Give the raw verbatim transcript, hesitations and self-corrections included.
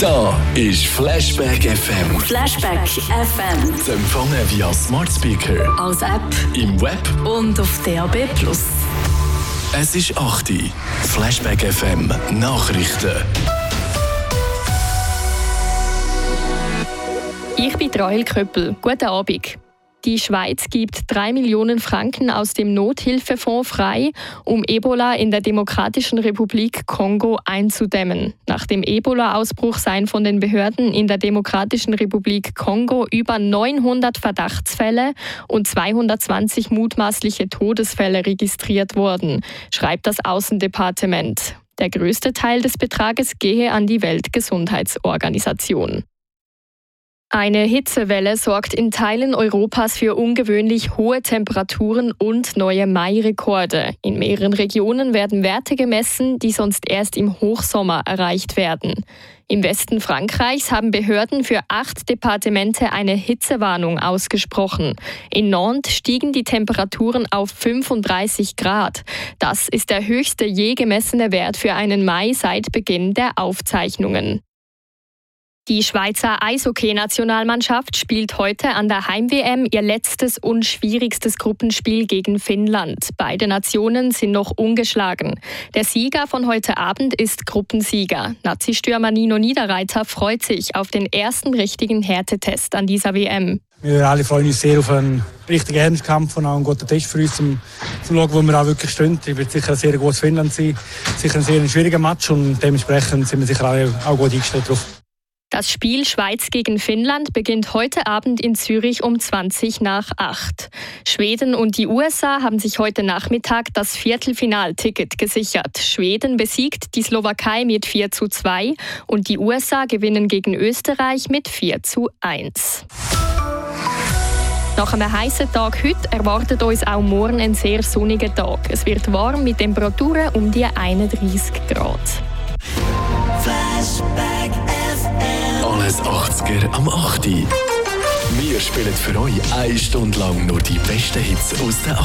Da ist Flashback F M. Flashback F M. Zu empfangen via Smart Speaker, als App im Web und auf D A B plus. Es ist acht Uhr. Flashback F M Nachrichten. Ich bin Rahel Köppel. Guten Abend. Die Schweiz gibt drei Millionen Franken aus dem Nothilfefonds frei, um Ebola in der Demokratischen Republik Kongo einzudämmen. Nach dem Ebola-Ausbruch seien von den Behörden in der Demokratischen Republik Kongo über neunhundert Verdachtsfälle und zweihundertzwanzig mutmaßliche Todesfälle registriert worden, schreibt das Außendepartement. Der größte Teil des Betrages gehe an die Weltgesundheitsorganisation. Eine Hitzewelle sorgt in Teilen Europas für ungewöhnlich hohe Temperaturen und neue Mai-Rekorde. In mehreren Regionen werden Werte gemessen, die sonst erst im Hochsommer erreicht werden. Im Westen Frankreichs haben Behörden für acht Departemente eine Hitzewarnung ausgesprochen. In Nantes stiegen die Temperaturen auf fünfunddreißig Grad. Das ist der höchste je gemessene Wert für einen Mai seit Beginn der Aufzeichnungen. Die Schweizer Eishockey-Nationalmannschaft spielt heute an der Heim-W M ihr letztes und schwierigstes Gruppenspiel gegen Finnland. Beide Nationen sind noch ungeschlagen. Der Sieger von heute Abend ist Gruppensieger. Nazi-Stürmer Nino Niederreiter freut sich auf den ersten richtigen Härtetest an dieser W M. Wir alle freuen uns sehr auf einen richtigen Ernstkampf und auch einen guten Test für uns, um zu schauen, wo wir auch wirklich stehen. Es wird sicher ein sehr gutes Finnland sein, sicher ein sehr schwieriger Match und dementsprechend sind wir sicher alle auch gut eingestellt drauf. Das Spiel Schweiz gegen Finnland beginnt heute Abend in Zürich um zwanzig nach acht. Schweden und die U S A haben sich heute Nachmittag das Viertelfinalticket gesichert. Schweden besiegt die Slowakei mit vier zu zwei und die U S A gewinnen gegen Österreich mit vier zu eins. Nach einem heißen Tag heute erwartet uns auch morgen ein sehr sonniger Tag. Es wird warm mit Temperaturen um die einunddreißig Grad. Flashback F M. Alles achtziger am acht Uhr. Wir spielen für euch eine Stunde lang nur die besten Hits aus der